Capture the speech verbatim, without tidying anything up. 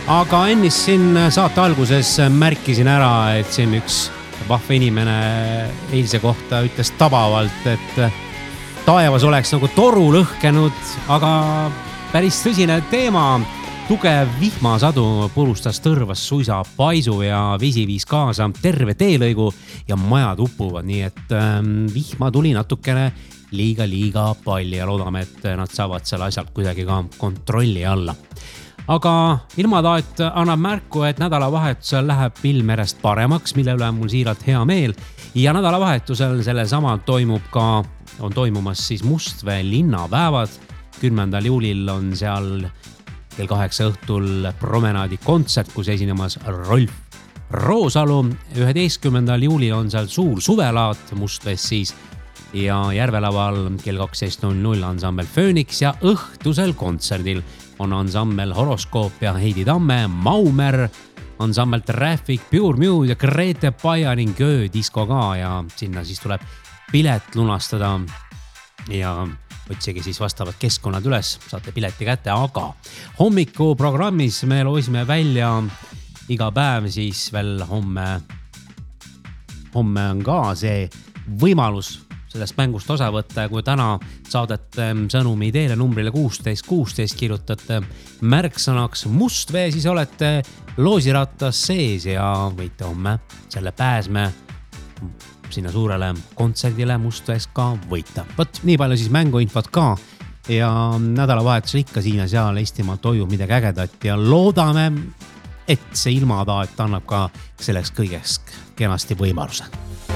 aga ennist siin saate alguses märkisin ära, et siin üks vahva inimene eilse kohta ütles tabavalt, et taevas oleks nagu toru lõhkenud, aga päris tõsine teema. Tugev vihmasadu purustas tõrvas suisa paisu ja vesi viis kaasa terve teelõigu ja majad upuvad, nii et ähm, vihma tuli natukene liiga-liiga palju ja loodame, et nad saavad selle asjalt kuidagi ka kontrolli alla. Aga ilmataat annab märku, et nädalavahetusel läheb ilmerest paremaks, mille üle on mul siiralt hea meel ja nädalavahetusel selle samal toimub ka, on toimumas siis Mustvee linnapäevad. kümnendal juulil on seal kell kaheksa õhtul promenaadi kontsert, kus esinemas Rolf Roosalu. üheteistkümnendal juulil on seal suur suvelaat Mustvees siis ja Järvelaval kell kaksteist null null ansambel Phoenix ja õhtusel kontserdil on ansambel Horoskoop ja Heidi Tamme, Maumer, ansambel Traffic, Pure Muse ja Grete Paia ning Öö Disco ka ja sinna siis tuleb pilet lunastada ja otsige siis vastavad keskkonnad üles, saate pileti kätte, aga hommiku programmis me loosime välja iga päev siis veel homme, homme on ka see võimalus sellest mängust osa võtta ja kui täna saadete sõnumi teele numbrile kuusteist kuusteist kirjutate märksõnaks Mustvee, siis olete loosirattas sees ja võite homme selle pääsme sinna suurele kontserdile Mustvees ka võita. Võt, nii palju siis mänguinfot ka ja nädalavahetusel ikka siin ja seal Eestimaal toimub midagi ägedat ja loodame, et see ilmataat annab ka selleks kõigest kenasti võimaluse.